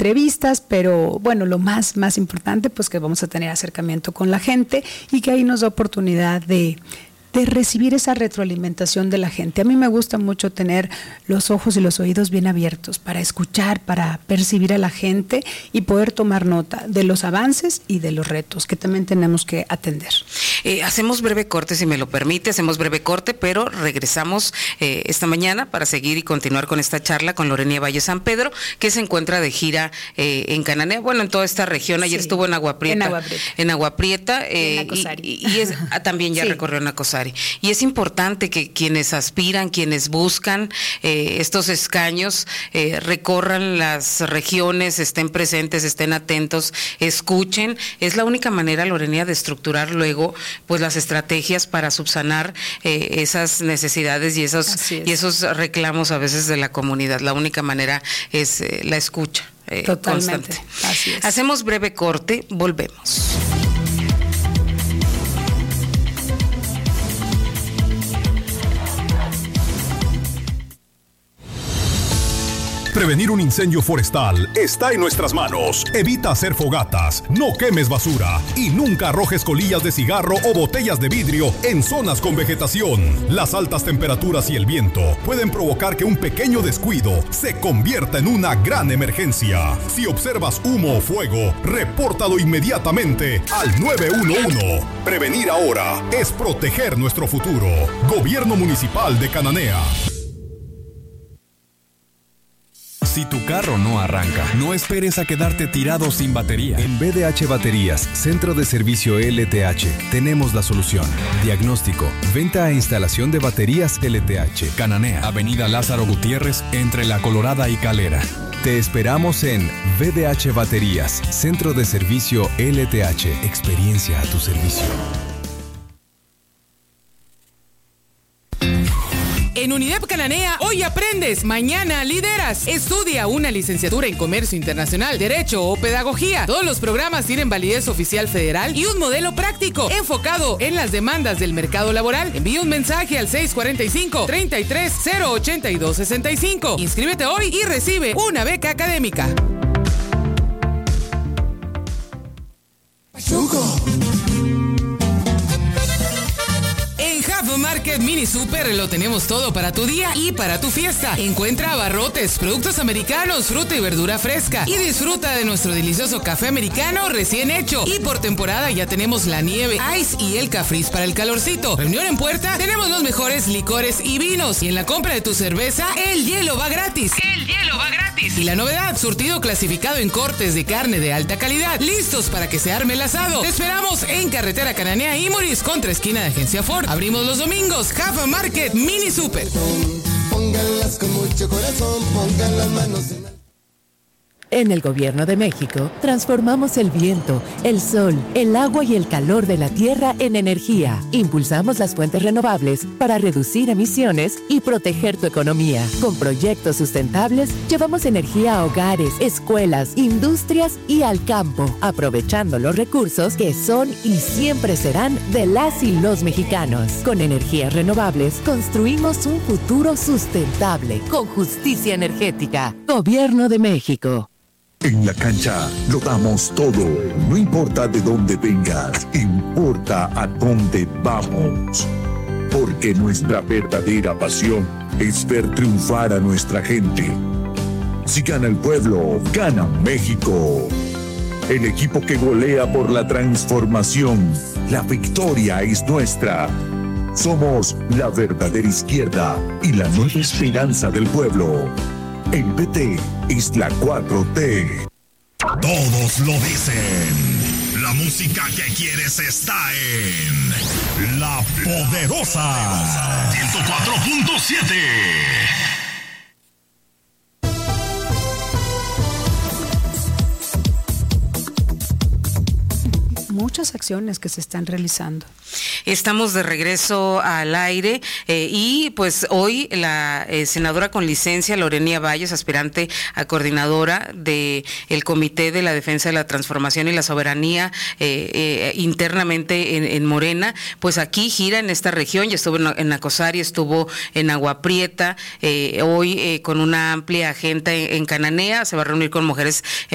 entrevistas, pero bueno, lo más importante, pues que vamos a tener acercamiento con la gente y que ahí nos da oportunidad de recibir esa retroalimentación de la gente. A mí me gusta mucho tener los ojos y los oídos bien abiertos para escuchar, para percibir a la gente y poder tomar nota de los avances y de los retos que también tenemos que atender. Hacemos breve corte, si me lo permite, pero regresamos esta mañana para seguir y continuar con esta charla con Lorenia Valle San Pedro, que se encuentra de gira en Cananea, bueno, en toda esta región. Ayer estuvo en Agua Prieta. En Agua Prieta. Y también ya recorrió Nacosari. Y es importante que quienes aspiran, quienes buscan estos escaños, recorran las regiones, estén presentes, estén atentos, escuchen. Es la única manera, Lorenia, de estructurar luego pues las estrategias para subsanar esas necesidades y esos reclamos a veces de la comunidad. La única manera es la escucha constante. Así es. Hacemos breve corte, volvemos. Prevenir un incendio forestal está en nuestras manos. Evita hacer fogatas, no quemes basura y nunca arrojes colillas de cigarro o botellas de vidrio en zonas con vegetación. Las altas temperaturas y el viento pueden provocar que un pequeño descuido se convierta en una gran emergencia. Si observas humo o fuego, repórtalo inmediatamente al 911. Prevenir ahora es proteger nuestro futuro. Gobierno Municipal de Cananea. Si tu carro no arranca, no esperes a quedarte tirado sin batería. En VDH Baterías, Centro de Servicio LTH, tenemos la solución. Diagnóstico, venta e instalación de baterías LTH. Cananea, Avenida Lázaro Gutiérrez, entre La Colorada y Calera. Te esperamos en VDH Baterías, Centro de Servicio LTH. Experiencia a tu servicio. En UNIDEP Cananea, hoy aprendes, mañana lideras. Estudia una licenciatura en Comercio Internacional, Derecho o Pedagogía. Todos los programas tienen validez oficial federal y un modelo práctico enfocado en las demandas del mercado laboral. Envía un mensaje al 645-33-082-65. Inscríbete hoy y recibe una beca académica. Market Mini Super lo tenemos todo para tu día y para tu fiesta. Encuentra abarrotes, productos americanos, fruta y verdura fresca y disfruta de nuestro delicioso café americano recién hecho. Y por temporada ya tenemos la nieve, ice y el cafriz para el calorcito. Reunión en puerta, tenemos los mejores licores y vinos. Y en la compra de tu cerveza, el hielo va gratis. Y la novedad, surtido clasificado en cortes de carne de alta calidad, listos para que se arme el asado. Te esperamos en Carretera Cananea y Moris, contra esquina de Agencia Ford. Abrimos los domingos. Jaffa Market Mini Super. Pónganlas con mucho corazón, pongan las manos en... En el Gobierno de México, transformamos el viento, el sol, el agua y el calor de la tierra en energía. Impulsamos las fuentes renovables para reducir emisiones y proteger tu economía. Con proyectos sustentables, llevamos energía a hogares, escuelas, industrias y al campo, aprovechando los recursos que son y siempre serán de las y los mexicanos. Con energías renovables, construimos un futuro sustentable, con justicia energética. Gobierno de México. En la cancha lo damos todo, no importa de dónde vengas, importa a dónde vamos. Porque nuestra verdadera pasión es ver triunfar a nuestra gente. Si gana el pueblo, gana México. El equipo que golea por la transformación, la victoria es nuestra. Somos la verdadera izquierda y la nueva esperanza del pueblo. El PT es la 4T. Todos lo dicen. La música que quieres está en La Poderosa 104.7. Muchas acciones que se están realizando. Estamos de regreso al aire y pues hoy la senadora con licencia Lorenia Valles, aspirante a coordinadora del Comité de la Defensa de la Transformación y la Soberanía internamente en Morena, pues aquí gira en esta región. Ya estuvo en Nacosari, estuvo en Agua Prieta, hoy con una amplia agenda en Cananea, se va a reunir con mujeres